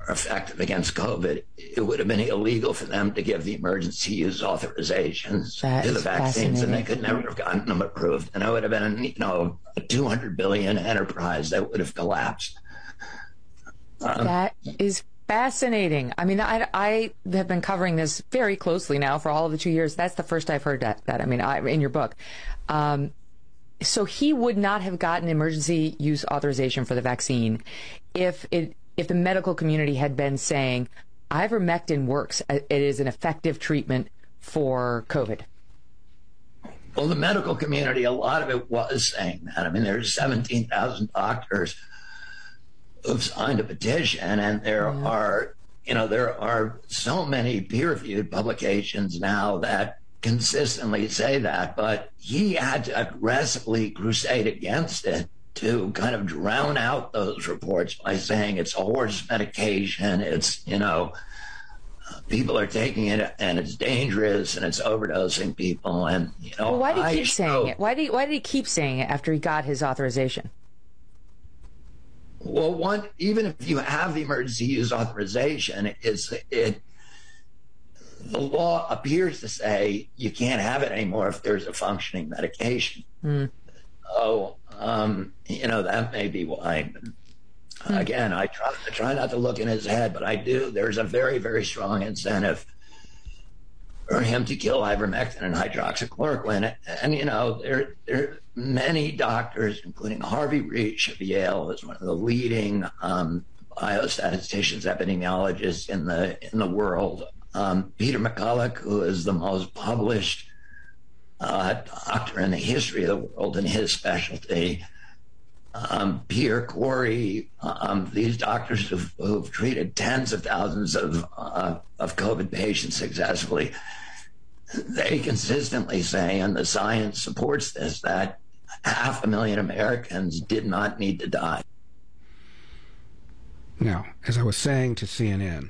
are effective against COVID, it would have been illegal for them to give the emergency use authorizations to the vaccines, and they could never have gotten them approved. And it would have been, a 200 billion enterprise that would have collapsed. That is fascinating. I mean, I have been covering this very closely now for all of the 2 years. That's the first I've heard that. I mean, in your book. So he would not have gotten emergency use authorization for the vaccine if the medical community had been saying ivermectin works. It is an effective treatment for COVID. Well, the medical community, a lot of it was saying that. I mean, there's 17,000 doctors who've signed a petition, and there are so many peer-reviewed publications now that consistently say that, but he had to aggressively crusade against it to kind of drown out those reports by saying it's a horse medication, it's, people are taking it and it's dangerous and it's overdosing people. And, well, why did he keep saying it? Why did he keep saying it after he got his authorization? Well, even if you have the emergency use authorization, the law appears to say you can't have it anymore if there's a functioning medication. So, that may be why. Again, I try not to look in his head, but I do. There's a very, very strong incentive for him to kill ivermectin and hydroxychloroquine. And, there are many doctors, including Harvey Reich of Yale, is one of the leading biostatisticians, epidemiologists in the world. Peter McCulloch, who is the most published doctor in the history of the world in his specialty. Pierre Corey, these doctors who've treated tens of thousands of COVID patients successfully, they consistently say, and the science supports this, that 500,000 Americans did not need to die. Now, as I was saying to CNN,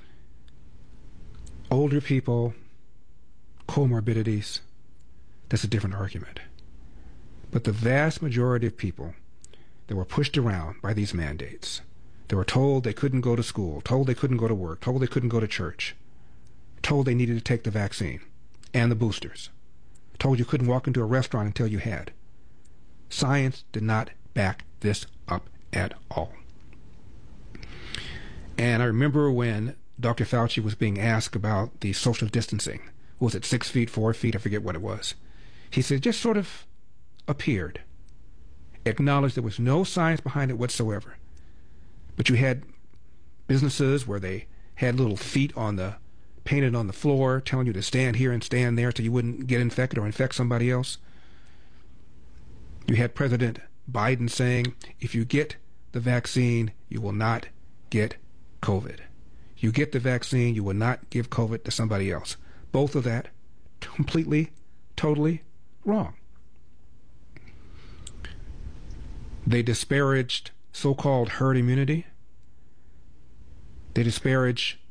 older people, comorbidities, that's a different argument. But the vast majority of people that were pushed around by these mandates, they were told they couldn't go to school, told they couldn't go to work, told they couldn't go to church, told they needed to take the vaccine and the boosters, told you couldn't walk into a restaurant until you had. Science did not back this up at all. And I remember when Dr. Fauci was being asked about the social distancing. Was it 6 feet, 4 feet? I forget what it was. He said, just sort of appeared, acknowledged there was no science behind it whatsoever. But you had businesses where they had little feet painted on the floor telling you to stand here and stand there so you wouldn't get infected or infect somebody else. You had President Biden saying, if you get the vaccine, you will not get COVID. You get the vaccine, you will not give COVID to somebody else. Both of that completely, totally wrong. They disparaged so-called herd immunity. They disparage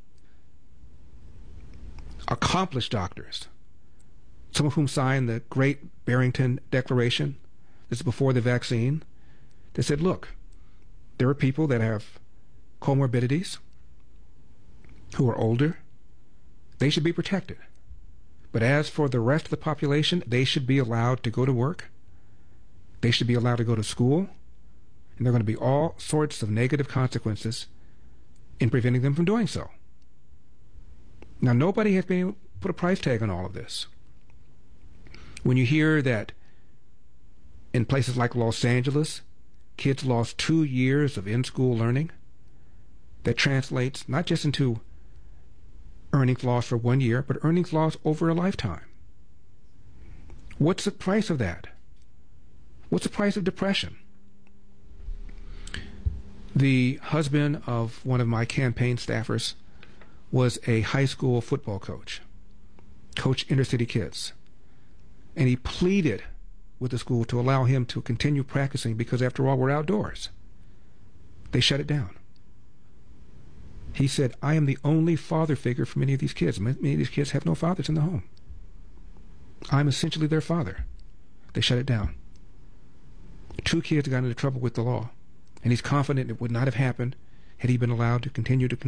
accomplished doctors, some of whom signed the Great Barrington Declaration. This is before the vaccine. They said, look, there are people that have comorbidities who are older. They should be protected. But as for the rest of the population, they should be allowed to go to work. They should be allowed to go to school. And there are going to be all sorts of negative consequences in preventing them from doing so. Now, nobody has been able to put a price tag on all of this. When you hear that in places like Los Angeles, kids lost 2 years of in-school learning, that translates not just into earnings lost for 1 year, but earnings lost over a lifetime. What's the price of that? What's the price of depression? The husband of one of my campaign staffers was a high school football coach, coached inner city kids. And he pleaded with the school to allow him to continue practicing because, after all, we're outdoors. They shut it down. He said, I am the only father figure for many of these kids. Many of these kids have no fathers in the home. I'm essentially their father. They shut it down. 2 kids got into trouble with the law, and he's confident it would not have happened had he been allowed to continue to